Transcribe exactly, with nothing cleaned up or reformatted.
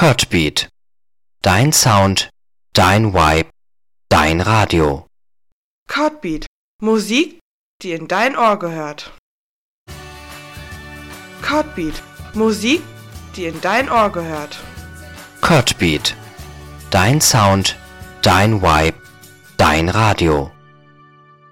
Codbeat. Dein Sound, dein Vibe, dein Radio. Codbeat. Musik, die in dein Ohr gehört. Codbeat. Musik, die in dein Ohr gehört. Codbeat. Dein Sound, dein Vibe, dein Radio.